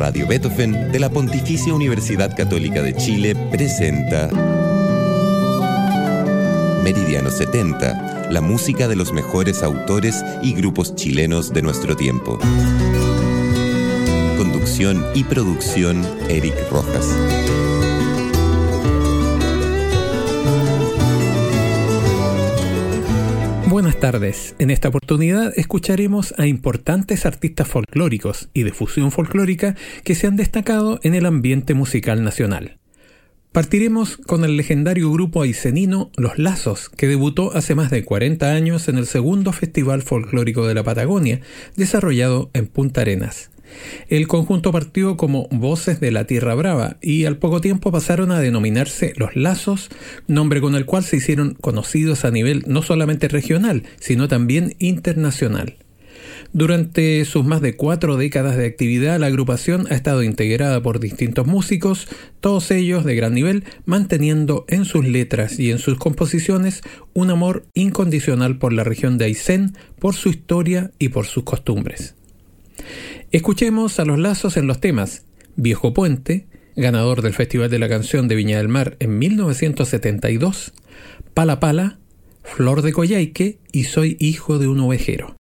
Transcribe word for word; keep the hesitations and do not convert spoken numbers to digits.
Radio Beethoven de la Pontificia Universidad Católica de Chile presenta Meridiano setenta, la música de los mejores autores y grupos chilenos de nuestro tiempo. Conducción y producción, Eric Rojas. Buenas tardes. En esta oportunidad escucharemos a importantes artistas folclóricos y de fusión folclórica que se han destacado en el ambiente musical nacional. Partiremos con el legendario grupo aicenino Los Lazos, que debutó hace más de cuarenta años en el segundo Festival Folclórico de la Patagonia, desarrollado en Punta Arenas. El conjunto partió como Voces de la Tierra Brava y al poco tiempo pasaron a denominarse Los Lazos, nombre con el cual se hicieron conocidos a nivel no solamente regional, sino también internacional. Durante sus más de cuatro décadas de actividad, la agrupación ha estado integrada por distintos músicos, todos ellos de gran nivel, manteniendo en sus letras y en sus composiciones un amor incondicional por la región de Aysén, por su historia y por sus costumbres. Escuchemos a Los Lazos en los temas Viejo Puente, ganador del Festival de la Canción de Viña del Mar en mil novecientos setenta y dos, Pala Pala, Flor de Coyhaique y Soy hijo de un ovejero.